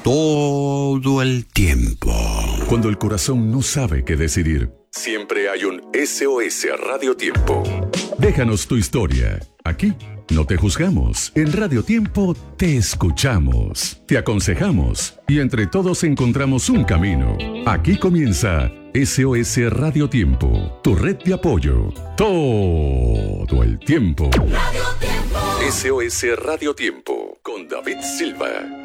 todo el tiempo. Cuando el corazón no sabe qué decidir, siempre hay un SOS Radio Tiempo. Déjanos tu historia. Aquí no te juzgamos. En Radio Tiempo te escuchamos, te aconsejamos y entre todos encontramos un camino. Aquí comienza SOS Radio Tiempo, tu red de apoyo. Todo el tiempo. Radio Tiempo. SOS Radio Tiempo con David Silva.